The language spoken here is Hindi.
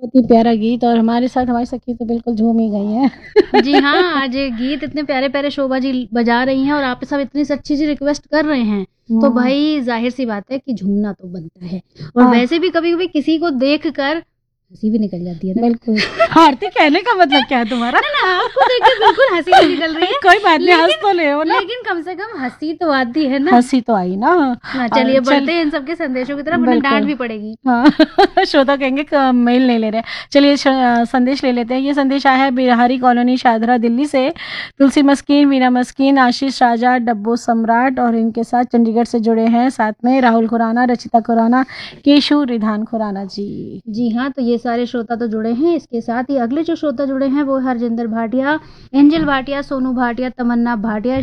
बहुत ही प्यारा गीत, और हमारे साथ हमारी सखी तो बिल्कुल झूम ही गई है। जी हाँ, आज ये गीत इतने प्यारे प्यारे शोभा जी बजा रही हैं और आप सब इतनी अच्छी सी रिक्वेस्ट कर रहे हैं, तो भाई जाहिर सी बात है कि झूमना तो बनता है। और वैसे भी कभी कभी किसी को देख कर हंसी भी निकल जाती है ना। बिल्कुल। आरती कहने का मतलब क्या है तुम्हारा? ना आपको देख के बिल्कुल हंसी भी निकल रही है। कोई बात नहीं, हंस तो ले हो ना। लेकिन कम से कम हंसी तो आती है ना। हंसी तो आई ना। हाँ, चलिए बढ़ते हैं इन सबके संदेशों की तरफ, वरना डांट भी पड़ेगी। हाँ श्रोता कहेंगे मेल नहीं ले रहे। चलिए संदेश ले लेते हैं। ये संदेश आया है बिहारी कॉलोनी शाहदरा दिल्ली से। तुलसी मस्कीन, वीना मस्कीन, आशीष राजा, डब्बो सम्राट और इनके साथ चंडीगढ़ से जुड़े हैं, साथ में राहुल खुराना, रचिता खुराना, केशु रिधान खुराना जी। जी हाँ, तो ये सारे श्रोता तो जुड़े हैं। इसके साथ ही अगले जो श्रोता जुड़े हैं वो हरजिंदर भाटिया, एंजल भाटिया, सोनू भाटिया, तमन्ना भाटिया,